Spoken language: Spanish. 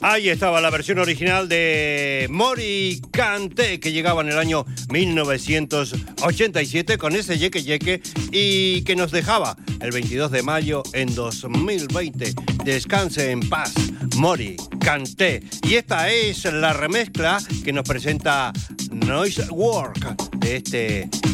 Ahí estaba la versión original de Mori Kanté, que llegaba en el año 1987 con ese Yeque Yeque y que nos dejaba el 22 de mayo en 2020. Descanse en paz, Mori Kanté. Y esta es la remezcla que nos presenta Noise Work de este